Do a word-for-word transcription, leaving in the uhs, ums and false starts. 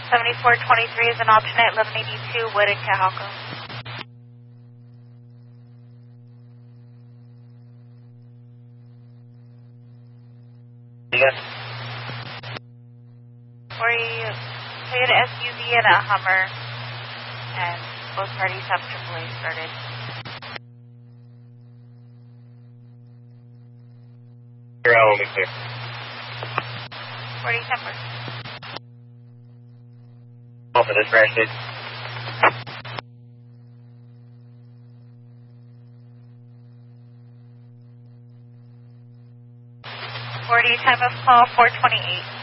seventy-four twenty-three is an option at eleven eighty-two Wood in Cajalco. Yes. Or you Toyota S U V and a Hummer, and both parties have triple A started. You're out, only clear. forty Temper. Off of this branch, please. forty time of call four twenty-eight.